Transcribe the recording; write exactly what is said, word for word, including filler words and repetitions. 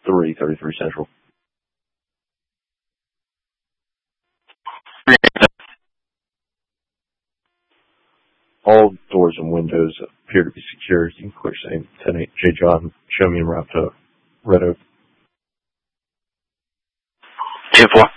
three thirty-three Central. All doors and windows appear to be secure. You can clear saying ten eight J. John, show me en route to Red Oak. ten four.